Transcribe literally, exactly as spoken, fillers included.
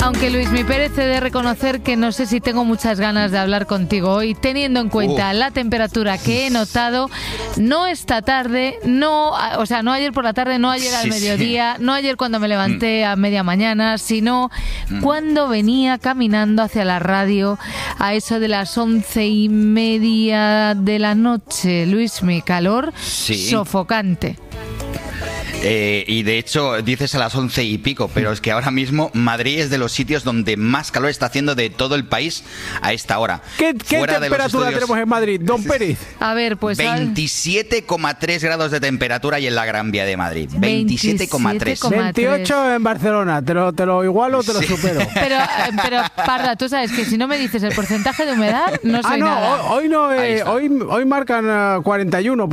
Aunque Luismi Pérez, he de reconocer que no sé si tengo muchas ganas de hablar contigo hoy, teniendo en cuenta uh. la temperatura que he notado, no esta tarde, no, o sea, no ayer por la tarde, no ayer al sí, mediodía, sí. no ayer cuando me levanté mm. a media mañana, sino mm. cuando venía caminando hacia la radio a eso de las once y media de la noche. Luismi, calor sí. sofocante. Eh, y de hecho dices a las once y pico, pero es que ahora mismo Madrid es de los sitios donde más calor está haciendo de todo el país a esta hora. ¿Qué, qué temperatura estudios... tenemos en Madrid, don Pérez? A ver, pues veintisiete coma tres grados de temperatura y en la Gran Vía de Madrid. veintisiete coma tres. veintiocho en Barcelona. Te lo, te lo igualo o te lo sí. supero. Pero, pero, Parra, tú sabes que si no me dices el porcentaje de humedad, no soy ah, no, nada. Hoy, hoy no, eh, hoy, hoy marcan uh, cuarenta y uno.